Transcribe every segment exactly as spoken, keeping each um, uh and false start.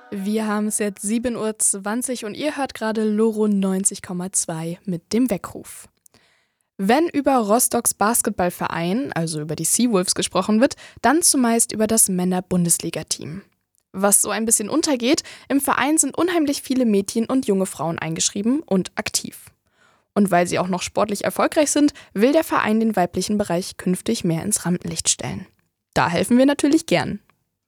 Wir haben es jetzt sieben Uhr zwanzig und ihr hört gerade Loro neunzig Komma zwei mit dem Weckruf. Wenn über Rostocks Basketballverein, also über die Seawolves, gesprochen wird, dann zumeist über das Männer-Bundesliga-Team. Was so ein bisschen untergeht, im Verein sind unheimlich viele Mädchen und junge Frauen eingeschrieben und aktiv. Und weil sie auch noch sportlich erfolgreich sind, will der Verein den weiblichen Bereich künftig mehr ins Rampenlicht stellen. Da helfen wir natürlich gern.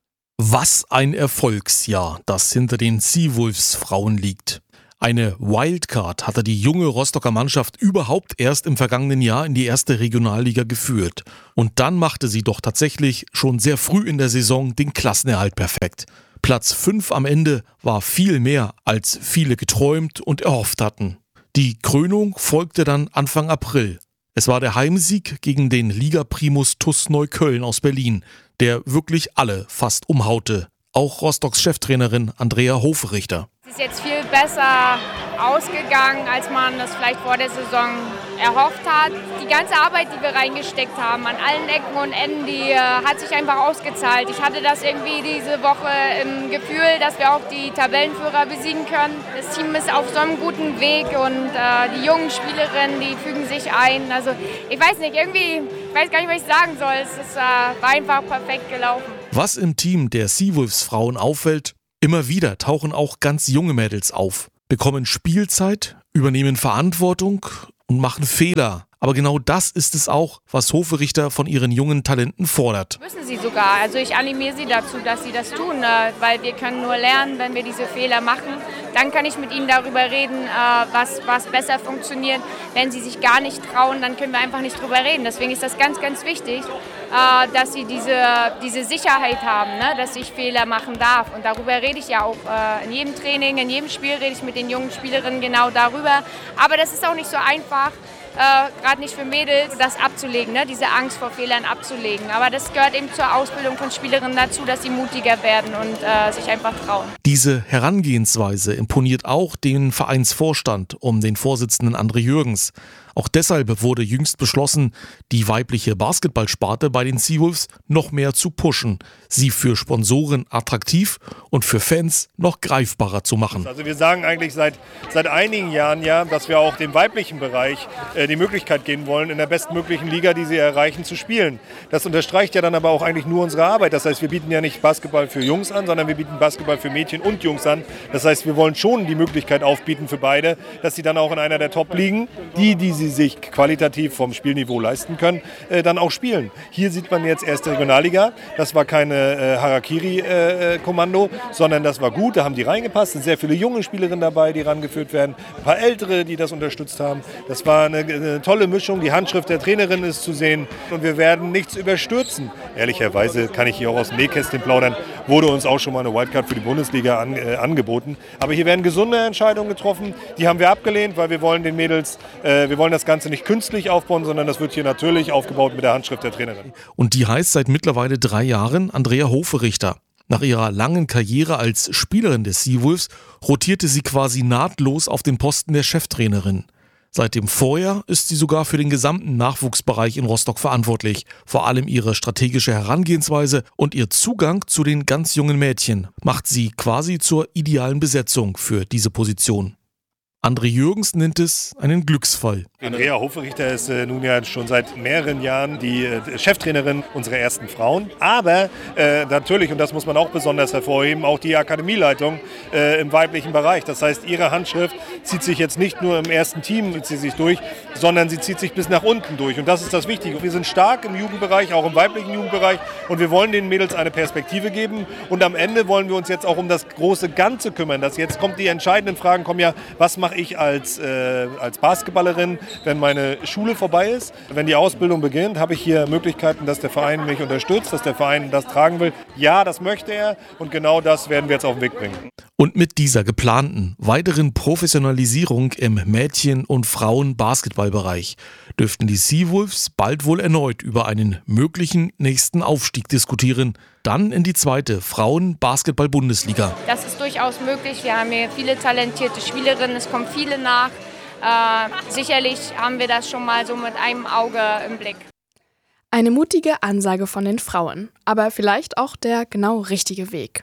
Was ein Erfolgsjahr, das hinter den Seawolves Frauen liegt. Eine Wildcard hatte die junge Rostocker Mannschaft überhaupt erst im vergangenen Jahr in die erste Regionalliga geführt. Und dann machte sie doch tatsächlich schon sehr früh in der Saison den Klassenerhalt perfekt. Platz fünf am Ende war viel mehr, als viele geträumt und erhofft hatten. Die Krönung folgte dann Anfang April. Es war der Heimsieg gegen den Liga-Primus T U S Neukölln aus Berlin, der wirklich alle fast umhaute. Auch Rostocks Cheftrainerin Andrea Hoferichter. Es ist jetzt viel besser ausgegangen, als man das vielleicht vor der Saison erhofft hat. Die ganze Arbeit, die wir reingesteckt haben, an allen Ecken und Enden, die äh, hat sich einfach ausgezahlt. Ich hatte das irgendwie diese Woche im Gefühl, dass wir auch die Tabellenführer besiegen können. Das Team ist auf so einem guten Weg und äh, die jungen Spielerinnen, die fügen sich ein. Also ich weiß nicht, irgendwie, ich weiß gar nicht, was ich sagen soll. Es ist, äh, war einfach perfekt gelaufen. Was im Team der Seawolves Frauen auffällt: Immer wieder tauchen auch ganz junge Mädels auf, bekommen Spielzeit, übernehmen Verantwortung und machen Fehler. Aber genau das ist es auch, was Hoferichter von ihren jungen Talenten fordert. Müssen sie sogar. Also ich animiere sie dazu, dass sie das tun, weil wir können nur lernen, wenn wir diese Fehler machen. Dann kann ich mit ihnen darüber reden, was, was besser funktioniert. Wenn sie sich gar nicht trauen, dann können wir einfach nicht drüber reden. Deswegen ist das ganz, ganz wichtig, dass sie diese, diese Sicherheit haben, ne? Dass ich Fehler machen darf. Und darüber rede ich ja auch in jedem Training, in jedem Spiel rede ich mit den jungen Spielerinnen genau darüber. Aber das ist auch nicht so einfach. Äh, gerade nicht für Mädels, das abzulegen, ne? Diese Angst vor Fehlern abzulegen. Aber das gehört eben zur Ausbildung von Spielerinnen dazu, dass sie mutiger werden und äh, sich einfach trauen. Diese Herangehensweise imponiert auch den Vereinsvorstand um den Vorsitzenden André Jürgens. Auch deshalb wurde jüngst beschlossen, die weibliche Basketballsparte bei den Seawolves noch mehr zu pushen, sie für Sponsoren attraktiv und für Fans noch greifbarer zu machen. Also wir sagen eigentlich seit, seit einigen Jahren ja, dass wir auch dem weiblichen Bereich äh, die Möglichkeit geben wollen, in der bestmöglichen Liga, die sie erreichen, zu spielen. Das unterstreicht ja dann aber auch eigentlich nur unsere Arbeit. Das heißt, wir bieten ja nicht Basketball für Jungs an, sondern wir bieten Basketball für Mädchen und Jungs an. Das heißt, wir wollen schon die Möglichkeit aufbieten für beide, dass sie dann auch in einer der Top-Ligen, die, die sie sich qualitativ vom Spielniveau leisten können, äh, dann auch spielen. Hier sieht man jetzt erste Regionalliga. Das war keine äh, Harakiri-Kommando, äh, sondern das war gut. Da haben die reingepasst. Es sind sehr viele junge Spielerinnen dabei, die rangeführt werden. Ein paar ältere, die das unterstützt haben. Das war eine, eine tolle Mischung. Die Handschrift der Trainerin ist zu sehen. Und wir werden nichts überstürzen. Ehrlicherweise kann ich hier auch aus dem Nähkästchen plaudern. Wurde uns auch schon mal eine Wildcard für die Bundesliga an, äh, angeboten. Aber hier werden gesunde Entscheidungen getroffen. Die haben wir abgelehnt, weil wir wollen den Mädels, äh, wir wollen das Ganze nicht künstlich aufbauen, sondern das wird hier natürlich aufgebaut mit der Handschrift der Trainerin. Und die heißt seit mittlerweile drei Jahren Andrea Hoferichter. Nach ihrer langen Karriere als Spielerin des Seawolves rotierte sie quasi nahtlos auf den Posten der Cheftrainerin. Seit dem Vorjahr ist sie sogar für den gesamten Nachwuchsbereich in Rostock verantwortlich. Vor allem ihre strategische Herangehensweise und ihr Zugang zu den ganz jungen Mädchen macht sie quasi zur idealen Besetzung für diese Position. André Jürgens nennt es einen Glücksfall. Andrea Hoferichter ist äh, nun ja schon seit mehreren Jahren die äh, Cheftrainerin unserer ersten Frauen. Aber äh, natürlich, und das muss man auch besonders hervorheben, auch die Akademieleitung äh, im weiblichen Bereich. Das heißt, ihre Handschrift zieht sich jetzt nicht nur im ersten Team zieht sie sich durch, sondern sie zieht sich bis nach unten durch. Und das ist das Wichtige. Wir sind stark im Jugendbereich, auch im weiblichen Jugendbereich. Und wir wollen den Mädels eine Perspektive geben. Und am Ende wollen wir uns jetzt auch um das große Ganze kümmern. Dass jetzt kommt die entscheidenden Fragen, kommen ja, was macht ich als, äh, als Basketballerin, wenn meine Schule vorbei ist. Wenn die Ausbildung beginnt, habe ich hier Möglichkeiten, dass der Verein mich unterstützt, dass der Verein das tragen will. Ja, das möchte er und genau das werden wir jetzt auf den Weg bringen. Und mit dieser geplanten weiteren Professionalisierung im Mädchen- und Frauen-Basketballbereich dürften die Seawolves bald wohl erneut über einen möglichen nächsten Aufstieg diskutieren. Dann in die zweite Frauen-Basketball-Bundesliga. Das ist durchaus möglich. Wir haben hier viele talentierte Spielerinnen, es kommen viele nach. Äh, sicherlich haben wir das schon mal so mit einem Auge im Blick. Eine mutige Ansage von den Frauen, aber vielleicht auch der genau richtige Weg.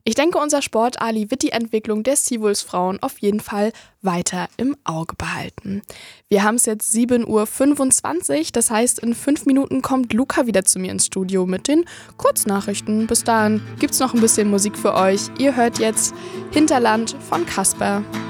Ich denke, unser Sport-Ali wird die Entwicklung der Seawolves-Frauen auf jeden Fall weiter im Auge behalten. Wir haben es jetzt sieben Uhr fünfundzwanzig, das heißt, in fünf Minuten kommt Luca wieder zu mir ins Studio mit den Kurznachrichten. Bis dahin gibt's noch ein bisschen Musik für euch. Ihr hört jetzt Hinterland von Casper.